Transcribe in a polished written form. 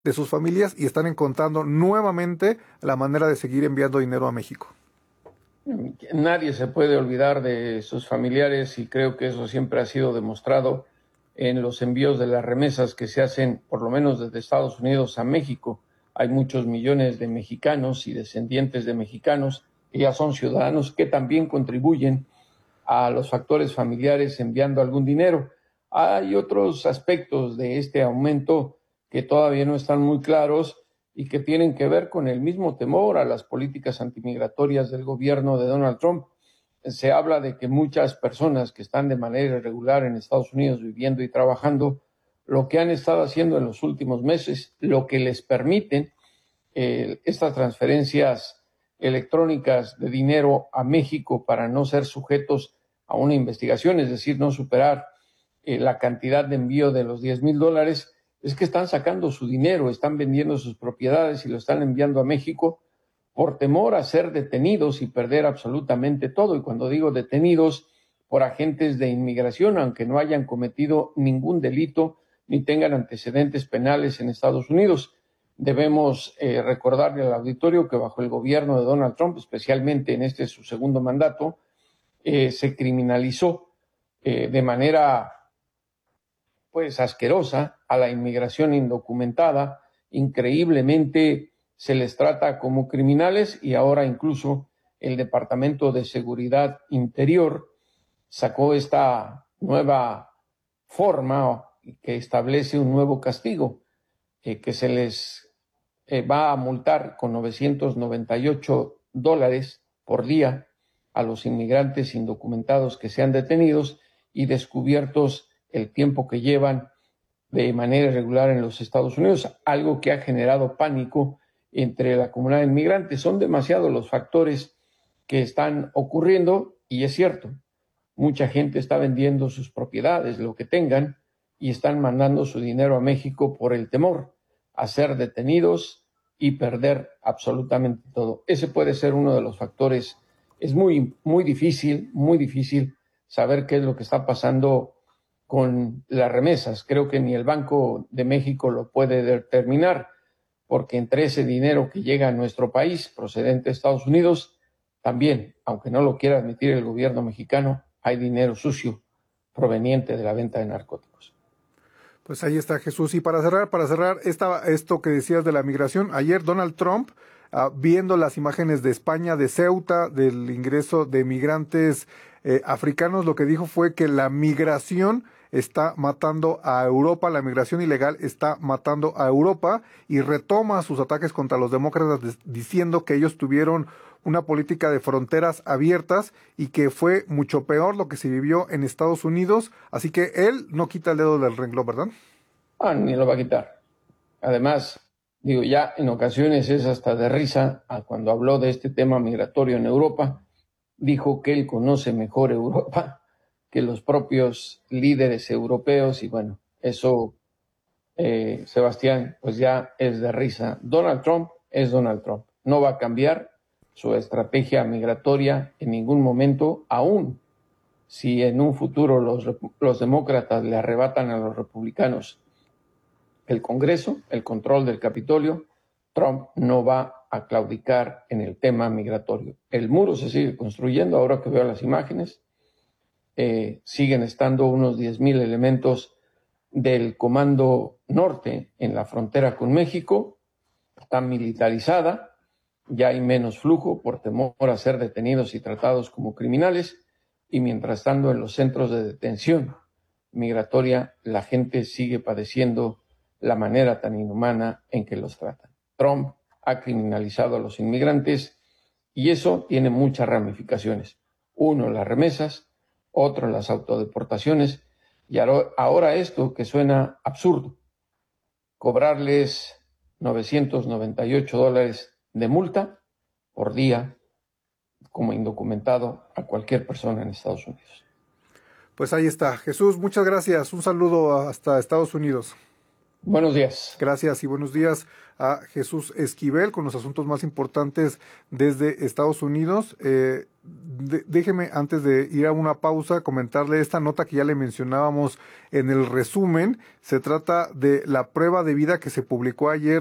de sus familias y están encontrando nuevamente la manera de seguir enviando dinero a México. Nadie se puede olvidar de sus familiares y creo que eso siempre ha sido demostrado en los envíos de las remesas que se hacen, por lo menos desde Estados Unidos a México. Hay muchos millones de mexicanos y descendientes de mexicanos que ya son ciudadanos que también contribuyen a los factores familiares enviando algún dinero. Hay otros aspectos de este aumento que todavía no están muy claros y que tienen que ver con el mismo temor a las políticas antimigratorias del gobierno de Donald Trump. Se habla de que muchas personas que están de manera irregular en Estados Unidos viviendo y trabajando, lo que han estado haciendo en los últimos meses, lo que les permiten estas transferencias electrónicas de dinero a México para no ser sujetos a una investigación, es decir, no superar la cantidad de envío de los $10,000, es que están sacando su dinero, están vendiendo sus propiedades y lo están enviando a México por temor a ser detenidos y perder absolutamente todo. Y cuando digo detenidos, por agentes de inmigración, aunque no hayan cometido ningún delito ni tengan antecedentes penales en Estados Unidos. Debemos recordarle al auditorio que bajo el gobierno de Donald Trump, especialmente en este su segundo mandato, se criminalizó de manera pues asquerosa a la inmigración indocumentada. Increíblemente se les trata como criminales y ahora incluso el Departamento de Seguridad Interior sacó esta nueva forma que establece un nuevo castigo que se les va a multar con $998 por día a los inmigrantes indocumentados que sean detenidos y descubiertos el tiempo que llevan de manera irregular en los Estados Unidos, algo que ha generado pánico entre la comunidad de inmigrantes. Son demasiados los factores que están ocurriendo y es cierto, mucha gente está vendiendo sus propiedades, lo que tengan, y están mandando su dinero a México por el temor a ser detenidos y perder absolutamente todo. Ese puede ser uno de los factores. Es muy difícil saber qué es lo que está pasando con las remesas. Creo que ni el Banco de México lo puede determinar, porque entre ese dinero que llega a nuestro país procedente de Estados Unidos, también, aunque no lo quiera admitir el gobierno mexicano, hay dinero sucio proveniente de la venta de narcóticos. Pues ahí está, Jesús. Y para cerrar esto que decías de la migración, ayer Donald Trump, viendo las imágenes de España, de Ceuta, del ingreso de migrantes africanos, lo que dijo fue que la migración está matando a Europa, la migración ilegal está matando a Europa, y retoma sus ataques contra los demócratas diciendo que ellos tuvieron una política de fronteras abiertas y que fue mucho peor lo que se vivió en Estados Unidos. Así que él no quita el dedo del renglón, ¿verdad? Ni lo va a quitar. Además, digo, ya en ocasiones es hasta de risa, cuando habló de este tema migratorio en Europa, dijo que él conoce mejor Europa que los propios líderes europeos y bueno, eso, Sebastián, pues ya es de risa. Donald Trump es Donald Trump. No va a cambiar su estrategia migratoria en ningún momento, aún si en un futuro los demócratas le arrebatan a los republicanos el Congreso, el control del Capitolio, Trump no va a claudicar en el tema migratorio. El muro se sigue construyendo, ahora que veo las imágenes, siguen estando unos 10,000 elementos del Comando Norte en la frontera con México, está militarizada, ya hay menos flujo por temor a ser detenidos y tratados como criminales, y mientras tanto en los centros de detención migratoria la gente sigue padeciendo la manera tan inhumana en que los tratan. Trump ha criminalizado a los inmigrantes y eso tiene muchas ramificaciones. Uno, las remesas, otro, las autodeportaciones y ahora esto que suena absurdo, cobrarles $998 de multa por día como indocumentado a cualquier persona en Estados Unidos. Pues ahí está. Jesús, muchas gracias. Un saludo hasta Estados Unidos. Buenos días. Gracias y buenos días a Jesús Esquivel con los asuntos más importantes desde Estados Unidos. Déjeme, antes de ir a una pausa, comentarle esta nota que ya le mencionábamos en el resumen. Se trata de la prueba de vida que se publicó ayer